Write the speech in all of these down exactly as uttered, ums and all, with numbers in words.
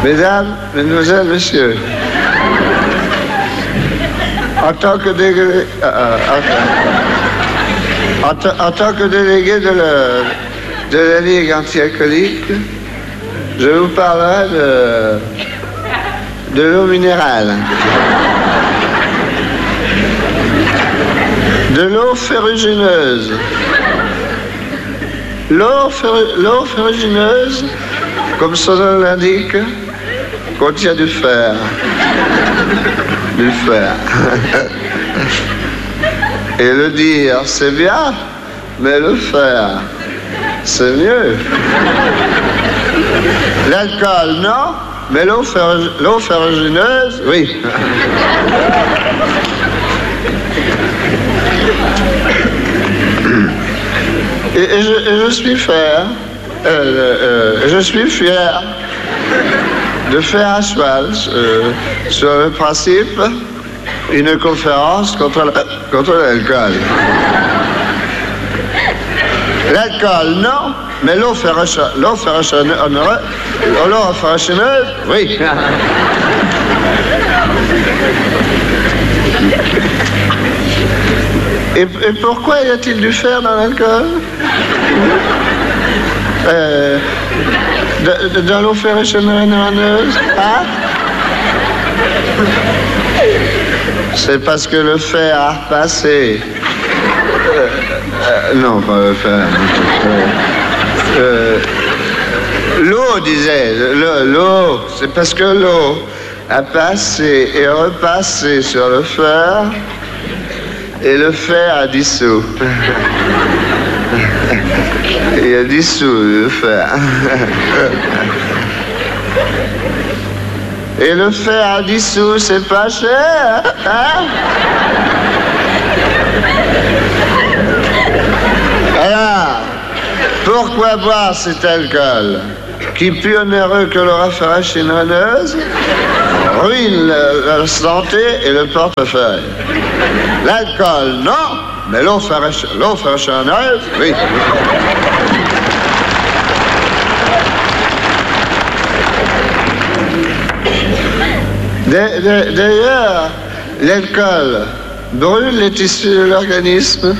Mesdames, mesdemoiselles, messieurs, en tant que délégué, euh, en, en, en tant que délégué de la, de la Ligue anti-alcoolique, je vous parlerai de, de l'eau minérale. De l'eau ferrugineuse. L'eau ferru, ferrugineuse, comme son nom l'indique, contient du fer. Du fer. Et le dire, c'est bien, mais le faire, c'est mieux. L'alcool, non, mais l'eau ferru, ferrugineuse, oui. Et, et, je, et je suis fier, euh, euh, je suis fier de faire à cheval euh, sur le principe une conférence contre, la, contre l'alcool. L'alcool, non, mais l'eau ferrugineuse, l'eau ferrugineuse, oui. Et, et pourquoi y a-t-il du fer dans l'alcool? euh, Dans l'eau ferrugineuse, hein? C'est parce que le fer a repassé. Euh, euh, non, pas le fer. Euh, l'eau, disait, l'eau, c'est parce que l'eau a passé et repassé sur le fer. Et le fer a dissous. Il a dissous le fer. Et le fer a dissous, c'est pas cher, hein? Alors, pourquoi boire cet alcool qui, plus onéreux que l'eau ferrugineuse, ruine la, la santé et le portefeuille? L'alcool, non, mais l'eau ferrugineuse, oui. D'ailleurs, l'alcool brûle les tissus de l'organisme.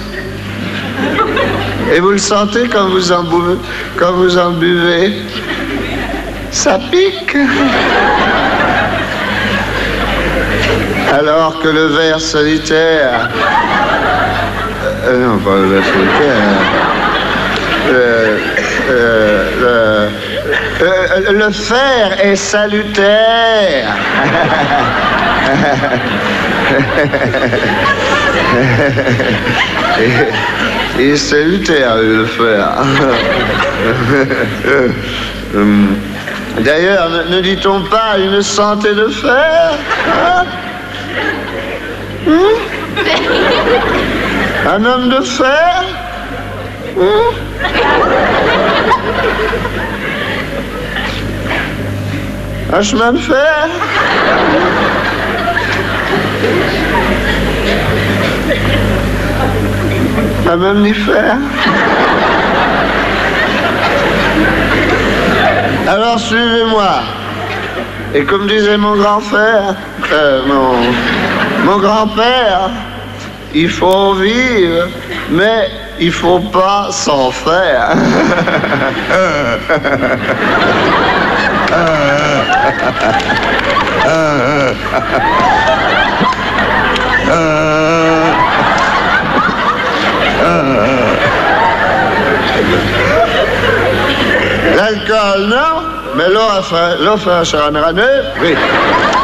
Et vous le sentez quand vous en buvez, quand vous en buvez. Ça pique. Alors que le verre solitaire... Euh, non, pas le verre solitaire. Euh, euh, le, euh, le fer est salutaire. Il est salutaire, le fer. D'ailleurs, ne, ne dit-on pas une santé de fer, hein? Hum? Un homme de fer? Hum? Un chemin de fer? Un mammifère? Alors suivez-moi. Et comme disait mon grand-père, euh, mon, mon grand-père, il faut vivre, mais il faut pas s'en faire. L'alcool, non, mais l'eau ferrugineuse, oui.